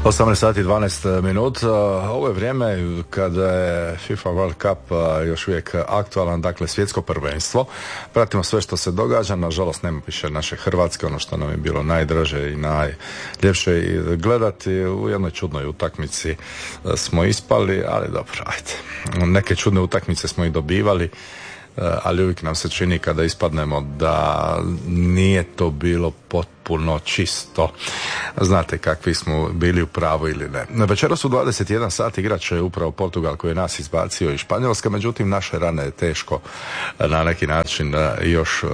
18 sati i 12 minuta. Ovo je vrijeme kada je FIFA World Cup još uvijek aktualan, dakle svjetsko prvenstvo. Pratimo sve što se događa, nažalost nema više naše Hrvatske, ono što nam je bilo najdraže i najljepše gledati. U jednoj čudnoj utakmici smo ispali, ali dobro, ajde. Neke čudne utakmice smo i dobivali, ali uvijek nam se čini kada ispadnemo da nije to bilo potpuno čisto. Znate kakvi smo bili u pravu ili ne. Večeras u 21 sat igrat će upravo Portugal koji je nas izbacio iz Španjolska, međutim naše rane je teško na neki način još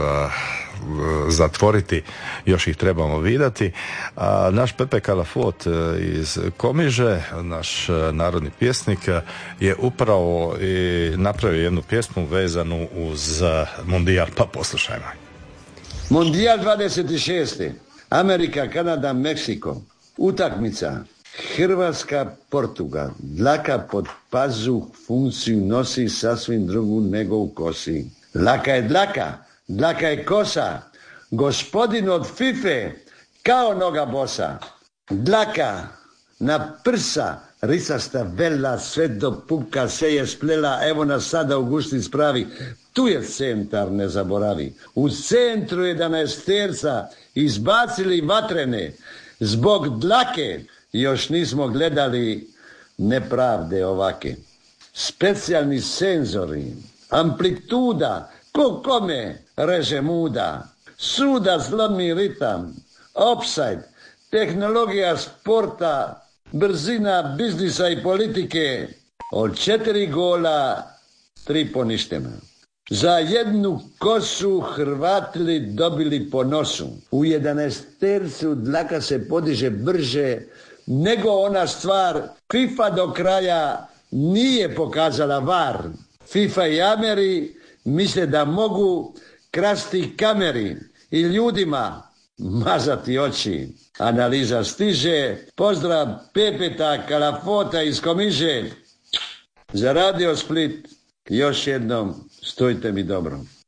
zatvoriti, još ih trebamo vidjeti. Naš Pepe Calafot iz Komiže, naš narodni pjesnik, je upravo i napravio jednu pjesmu vezanu uz Mundijal, pa poslušajmo. Mundijal 26. Amerika, Kanada, Meksiko. Utakmica Hrvatska-Portugal. Dlaka pod pazuh funkciju nosi sasvim drugu nego u kosi. Dlaka je dlaka, dlaka je kosa. Gospodin od Fife kao noga bosa. Dlaka na prsa, risasta vela, sve do puka se je splela, evo nas sada u gušti spravi. Tu je centar, ne zaboravi. U centru 11 izbacili vatrene. Zbog dlake još nismo gledali nepravde ovake. Specijalni senzori, amplituda, ko kome reže muda. Suda zlomi ritam, offside, tehnologija sporta, brzina biznisa i politike. Od 4 gola 3 poništena. Za jednu kosu Hrvatili dobili po nosu. U 11 dlaka se podiže brže nego ona stvar. FIFA do kraja nije pokazala VAR. FIFA i Ameri misle da mogu krasti kameri i ljudima mazati oči. Analiza stiže. Pozdrav Pepeta Calafota iz Komiže. Za Radio Split još jednom stojte mi dobro.